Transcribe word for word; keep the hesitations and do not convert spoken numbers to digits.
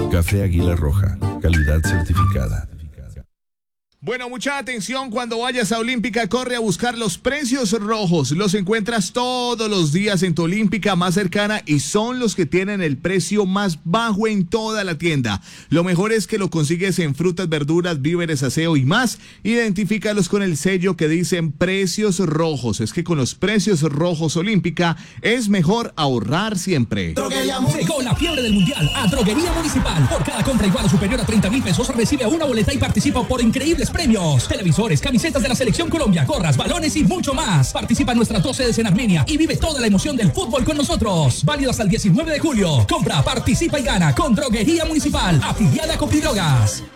Café Águila Roja, calidad certificada. Bueno, mucha atención cuando vayas a Olímpica, corre a buscar los precios rojos. Los encuentras todos los días en tu Olímpica más cercana y son los que tienen el precio más bajo en toda la tienda. Lo mejor es que lo consigues en frutas, verduras, víveres, aseo y más. Identifícalos con el sello que dicen precios rojos. Es que con los precios rojos Olímpica es mejor ahorrar siempre. Llegó la fiebre del mundial a Droguería Municipal. Por cada compra igual o superior a treinta mil pesos recibe una boleta y participa por increíbles premios, televisores, camisetas de la Selección Colombia, gorras, balones y mucho más. Participa en nuestras dos sedes en Armenia y vive toda la emoción del fútbol con nosotros. Válido hasta el diecinueve de julio. Compra, participa y gana con Droguería Municipal, afiliada a Copidrogas.